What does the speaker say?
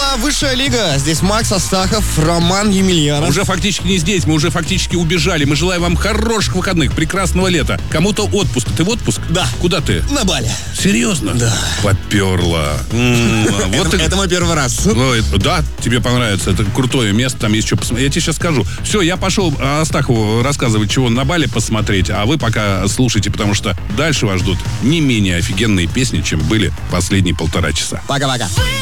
Это Высшая лига. Здесь Макс Астахов, Роман Емельянов. Уже фактически не здесь, мы уже фактически убежали. Мы желаем вам хороших выходных, прекрасного лета. Кому-то отпуск. Ты в отпуск? Да. Куда ты? На Бали. Серьезно? Да. Поперла. Это мой первый раз. Да, тебе понравится. Это крутое место, там есть что посмотреть. Я тебе сейчас скажу. Все, я пошел Астахову рассказывать, чего на Бали посмотреть, а вы пока слушайте, потому что дальше вас ждут не менее офигенные песни, чем были последние 1,5 часа. Пока-пока.